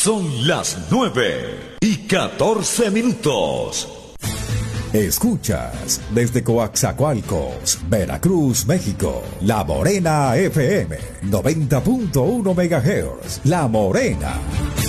Son las 9:14. Escuchas desde Coaxacualcos, Veracruz, México, La Morena FM, 90.1 MHz, La Morena.